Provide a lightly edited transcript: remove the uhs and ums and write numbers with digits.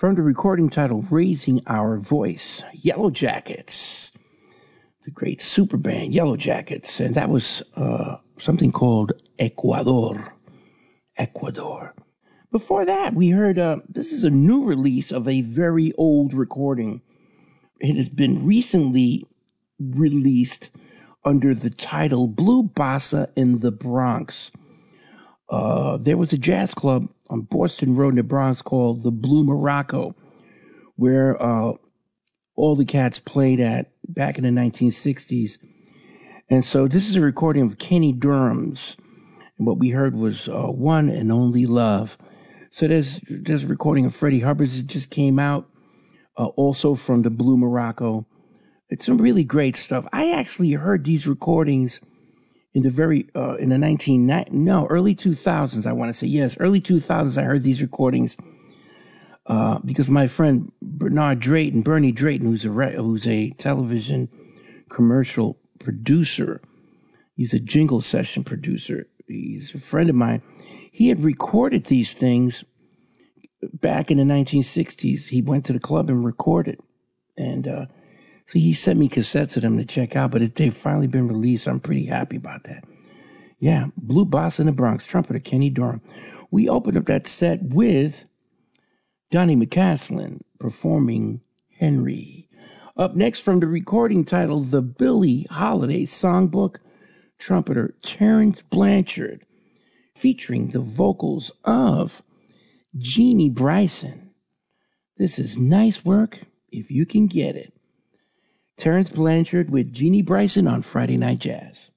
from the recording titled Raising Our Voice, Yellow Jackets, the great super band Yellow Jackets, and that was something called Ecuador. Before that, we heard, this is a new release of a very old recording. It has been recently released under the title Blue Bossa in the Bronx. There was a jazz club on Boston Road in the Bronx called the Blue Morocco, where all the cats played at back in the 1960s. And so this is a recording of Kenny Dorham's. And what we heard was One and Only Love. So there's a recording of Freddie Hubbard's that just came out, also from the Blue Morocco. It's some really great stuff. I actually heard these recordings in the early 2000s, I want to say. Yes, early 2000s, I heard these recordings because my friend Bernie Drayton, who's a television commercial producer, he's a jingle session producer. He's a friend of mine. He had recorded these things back in the 1960s. He went to the club and recorded. And so he sent me cassettes of them to check out, but they've finally been released. I'm pretty happy about that. Yeah, Blue Bossa in the Bronx, trumpeter Kenny Dorham. We opened up that set with Donny McCaslin performing Henry. Up next from the recording titled The Billie Holiday Songbook, trumpeter Terrence Blanchard, featuring the vocals of Jeannie Bryson. This is Nice Work If You Can Get It. Terrence Blanchard with Jeannie Bryson on Friday Night Jazz.